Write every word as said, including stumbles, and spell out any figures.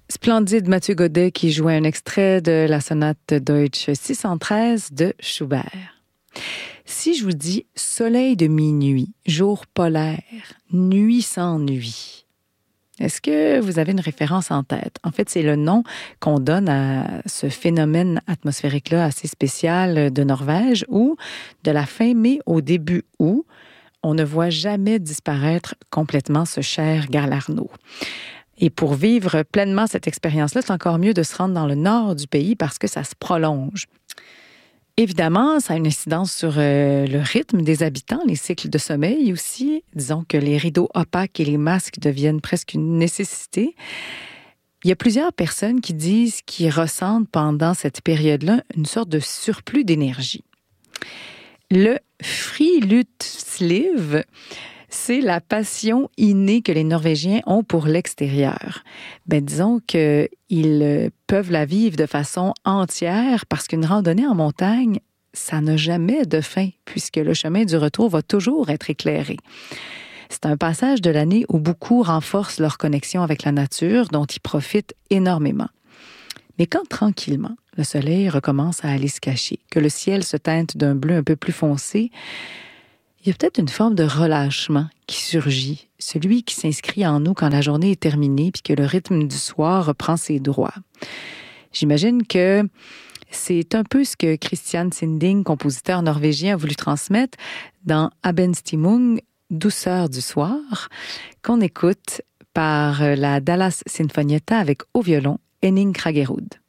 Splendide Mathieu Godet qui jouait un extrait de la sonate Deutsch six cent treize de Schubert. Si je vous dis soleil de minuit, jour polaire, nuit sans nuit, est-ce que vous avez une référence en tête? En fait, c'est le nom qu'on donne à ce phénomène atmosphérique-là assez spécial de Norvège où, de la fin mai au début août, on ne voit jamais disparaître complètement ce cher Galarno. Et pour vivre pleinement cette expérience-là, c'est encore mieux de se rendre dans le nord du pays parce que ça se prolonge. Évidemment, ça a une incidence sur euh, le rythme des habitants, les cycles de sommeil aussi. Disons que les rideaux opaques et les masques deviennent presque une nécessité. Il y a plusieurs personnes qui disent qu'ils ressentent pendant cette période-là une sorte de surplus d'énergie. Le friluftsliv, c'est la passion innée que les Norvégiens ont pour l'extérieur. Ben, disons qu'ils peuvent la vivre de façon entière parce qu'une randonnée en montagne, ça n'a jamais de fin puisque le chemin du retour va toujours être éclairé. C'est un passage de l'année où beaucoup renforcent leur connexion avec la nature, dont ils profitent énormément. Mais quand tranquillement, le soleil recommence à aller se cacher, que le ciel se teinte d'un bleu un peu plus foncé, il y a peut-être une forme de relâchement qui surgit, celui qui s'inscrit en nous quand la journée est terminée puis que le rythme du soir reprend ses droits. J'imagine que c'est un peu ce que Christian Sinding, compositeur norvégien, a voulu transmettre dans Abendstimmung, douceur du soir, qu'on écoute par la Dallas Sinfonietta avec au violon Henning Kraggerud.